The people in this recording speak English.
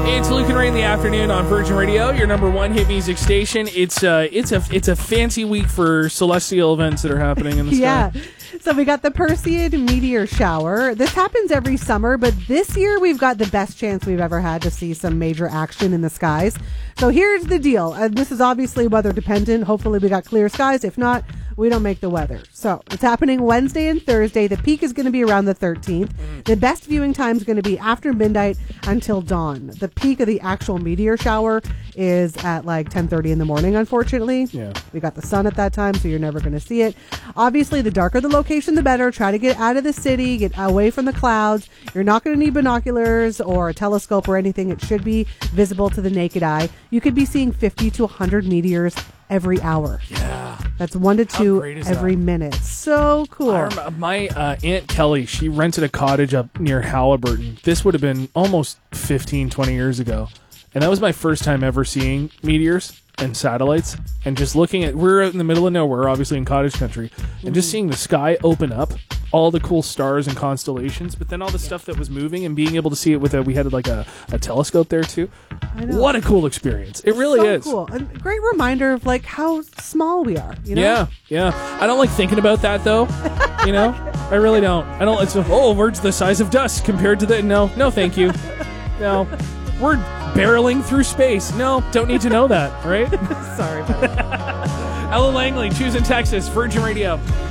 It's Luke and Ray in the afternoon on Virgin Radio, your number one hit music station. It's a fancy week for celestial events that are happening in the sky. Yeah. So we got the Perseid meteor shower. This happens every summer, but this year we've got the best chance we've ever had to see some major action in the skies. So here's the deal. This is obviously weather dependent. Hopefully we got clear skies. If not, we don't make the weather. So it's happening Wednesday and Thursday. The peak is going to be around the 13th. The best viewing time is going to be after midnight until dawn. The peak of the actual meteor shower is at like 10:30 in the morning, unfortunately. Yeah. We got the sun at that time, so you're never going to see it. Obviously, the darker the location, the better. Try to get out of the city, get away from the clouds. You're not going to need binoculars or a telescope or anything. It should be visible to the naked eye. You could be seeing 50 to 100 meteors every hour. Yeah. That's 1 to 2 every that? minute. So cool. I remember my Aunt Kelly, she rented a cottage up near Halliburton. This would have been almost 15, 20 years ago. And that was my first time ever seeing meteors and satellites. And just looking at, we're out in the middle of nowhere, obviously in cottage country, and just seeing the sky open up, all the cool stars and constellations, but then all the stuff that was moving and being able to see it with we had like a telescope there too. I know. What a cool experience. It really is. Cool. A great reminder of like how small we are. You know? Yeah. I don't like thinking about that though. You know? I really don't. I don't, it's, we're the size of dust compared to the, no, thank you. No. We're barreling through space. No, don't need to know that, right? Sorry. Ella Langley, choosing Texas, Virgin Radio.